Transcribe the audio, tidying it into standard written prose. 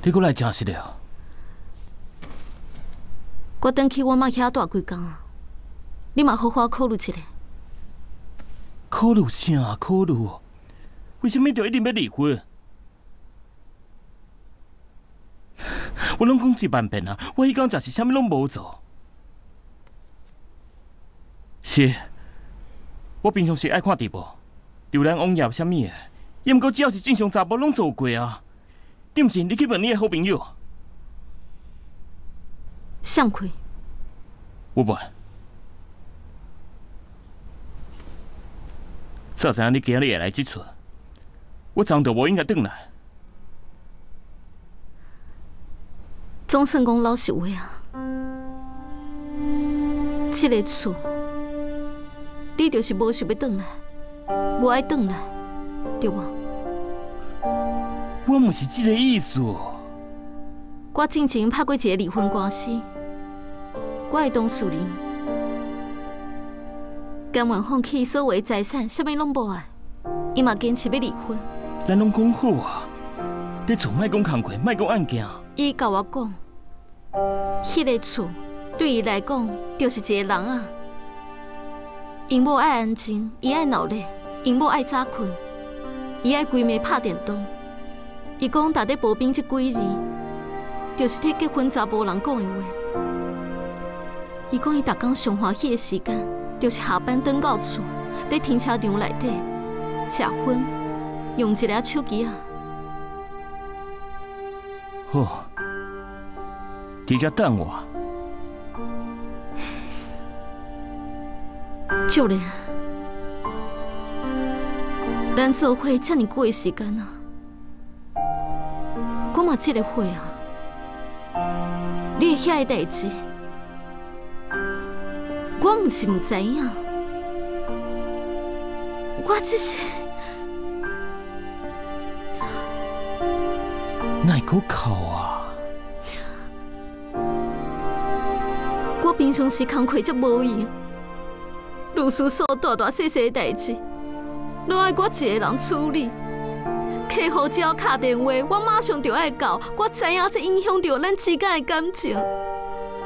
你过来真实了。 我转去我妈遐住几工啊，你嘛好好考虑一下。 考虑啥？考虑？为什么就一定要离婚？我拢讲1万遍啊！我迄天真是啥物拢无做。是，我平常时爱看直播、浏览网页啥物的，也毋过只要是正常查甫拢做过啊。你毋信？你去问你的好朋友。 向亏。 我问。早知影你今日会来即厝，我昨就无应该转来。 总算讲老实话啊，这个厝，你就是无想要转来，无爱转来，对无？ 我毋是这个意思。 我之前拍过一个离婚官司，我的当事人甘愿放弃所有的财产，啥物拢无爱，伊嘛坚持要离婚。 咱拢讲好啊，你厝莫讲工课，莫讲案件。 伊甲我讲，迄个厝对伊来讲就是一个人啊。因某爱安静，伊爱闹热，因某爱早困，伊爱规暝拍电动。伊讲值得保庇这几字，就是替结婚查甫人讲的话。伊讲伊逐工上欢喜的时间，就是下班转到厝，在停车场内底食薰，用一个手机啊。 好，伫遮等我。 少年，咱做伙遮尔久的时间啊，我嘛这个岁啊，你的遐个代志，我毋是毋知影，我只是哪会阁哭啊？ 我平常时工课则无闲，如此所大大小小的代志，拢爱我一个人处理。客户只要打电话，我马上就爱到，我知影这影响到咱之间的感情。